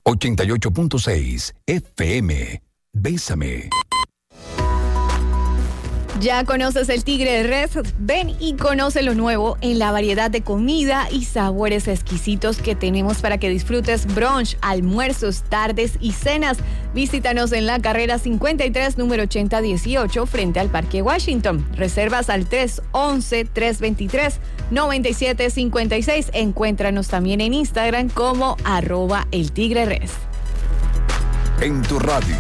88.6 FM. Bésame. ¿Ya conoces el Tigre Res? Ven y conoce lo nuevo en la variedad de comida y sabores exquisitos que tenemos para que disfrutes brunch, almuerzos, tardes y cenas. Visítanos en la carrera 53, número 8018, frente al Parque Washington. Reservas al 311-323-9756. Encuéntranos también en Instagram como @eltigreres. En tu radio,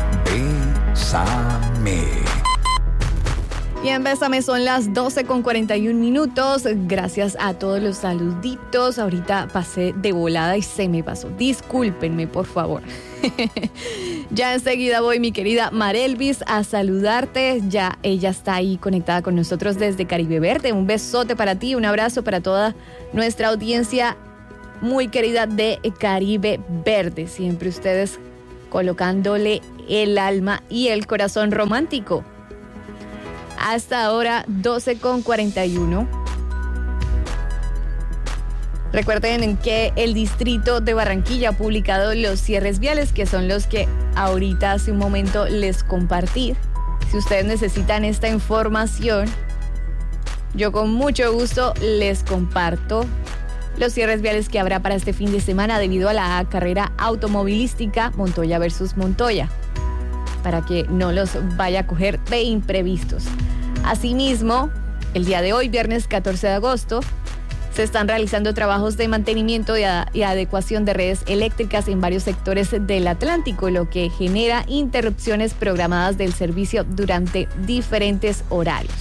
Bésame. Y en Bésame son las 12:41. Gracias a todos los saluditos. Ahorita pasé de volada y se me pasó. Discúlpenme, por favor. Ya enseguida voy, mi querida Marelvis, a saludarte. Ya ella está ahí conectada con nosotros desde Caribe Verde. Un besote para ti, un abrazo para toda nuestra audiencia muy querida de Caribe Verde. Siempre ustedes colocándole el alma y el corazón romántico. Hasta ahora, 12:41. Recuerden que el distrito de Barranquilla ha publicado los cierres viales, que son los que ahorita hace un momento les compartí. Si ustedes necesitan esta información, yo con mucho gusto les comparto los cierres viales que habrá para este fin de semana debido a la carrera automovilística Montoya versus Montoya, para que no los vaya a coger de imprevistos. Asimismo, el día de hoy, viernes 14 de agosto, se están realizando trabajos de mantenimiento y adecuación de redes eléctricas en varios sectores del Atlántico, lo que genera interrupciones programadas del servicio durante diferentes horarios.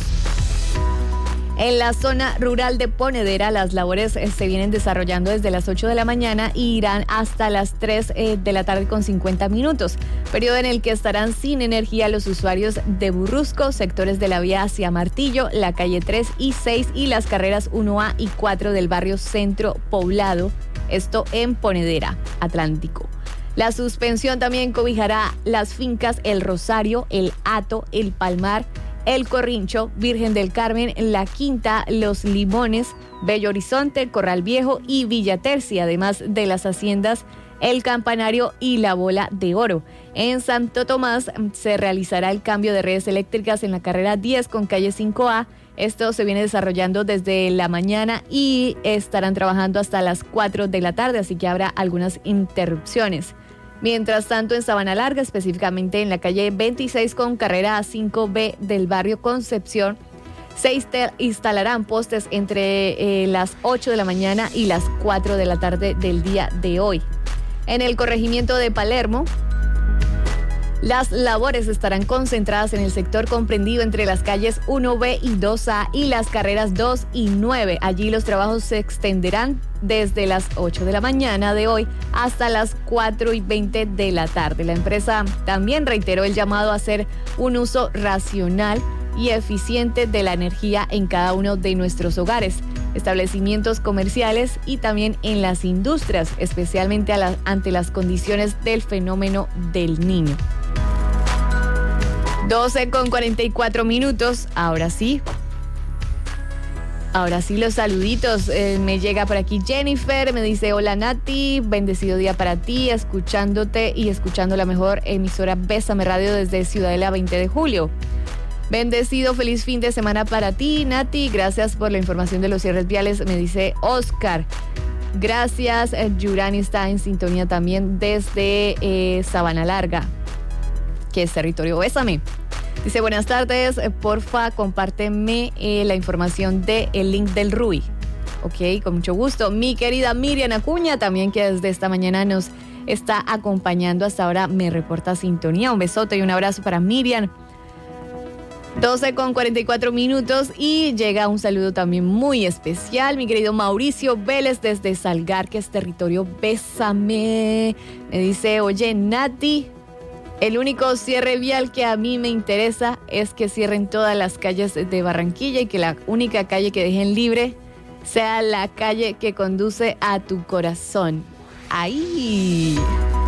En la zona rural de Ponedera, las labores se vienen desarrollando desde las 8 de la mañana y irán hasta las 3 de la tarde con 50 minutos, periodo en el que estarán sin energía los usuarios de Burrusco, sectores de la vía hacia Martillo, la calle 3 y 6 y las carreras 1A y 4 del barrio Centro Poblado, esto en Ponedera, Atlántico. La suspensión también cobijará las fincas El Rosario, El Hato, El Palmar, El Corrincho, Virgen del Carmen, La Quinta, Los Limones, Bello Horizonte, Corral Viejo y Villa Tercia, además de las haciendas El Campanario y La Bola de Oro. En Santo Tomás se realizará el cambio de redes eléctricas en la carrera 10 con calle 5A. Esto se viene desarrollando desde la mañana y estarán trabajando hasta las 4 de la tarde, así que habrá algunas interrupciones. Mientras tanto, en Sabana Larga, específicamente en la calle 26 con carrera 5B del barrio Concepción, se instalarán postes entre las 8 de la mañana y las 4 de la tarde del día de hoy. En el corregimiento de Palermo, las labores estarán concentradas en el sector comprendido entre las calles 1B y 2A y las carreras 2 y 9. Allí los trabajos se extenderán desde las 8 de la mañana de hoy hasta las 4:20 de la tarde. La empresa también reiteró el llamado a hacer un uso racional y eficiente de la energía en cada uno de nuestros hogares, establecimientos comerciales y también en las industrias, especialmente ante las condiciones del fenómeno del Niño. 12:44. Ahora sí los saluditos. Me llega por aquí Jennifer, me dice: hola Nati, bendecido día para ti, escuchándote y escuchando la mejor emisora Bésame Radio desde Ciudadela 20 de julio. Bendecido, feliz fin de semana para ti, Nati. Gracias por la información de los cierres viales, me dice Oscar. Gracias, Yurani está en sintonía también desde Sabana Larga, que es territorio Bésame. Dice: buenas tardes, porfa, compárteme la información del link del RUI. Ok, con mucho gusto. Mi querida Miriam Acuña, también, que desde esta mañana nos está acompañando hasta ahora, me reporta sintonía. Un besote y un abrazo para Miriam. 12:44 y llega un saludo también muy especial, mi querido Mauricio Vélez desde Salgar, que es territorio Bésame. Me dice: oye Nati, el único cierre vial que a mí me interesa es que cierren todas las calles de Barranquilla y que la única calle que dejen libre sea la calle que conduce a tu corazón. ¡Ay!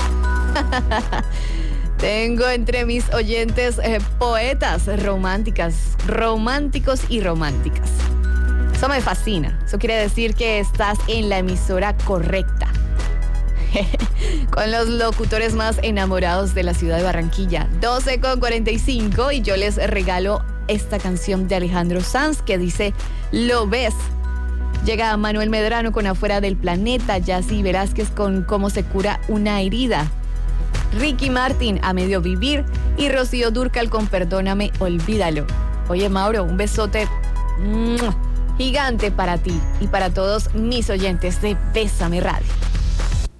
Tengo entre mis oyentes poetas románticos y románticas. Eso me fascina. Eso quiere decir que estás en la emisora correcta. con los locutores más enamorados de la ciudad de Barranquilla. 12:45 y yo les regalo esta canción de Alejandro Sanz que dice Lo ves. Llega Manuel Medrano con Afuera del Planeta, Yacy Velázquez con Cómo se cura una herida, Ricky Martin, A medio vivir, y Rocío Dúrcal con Perdóname, olvídalo. Oye, Mauro, un besote gigante para ti y para todos mis oyentes de Bésame Radio.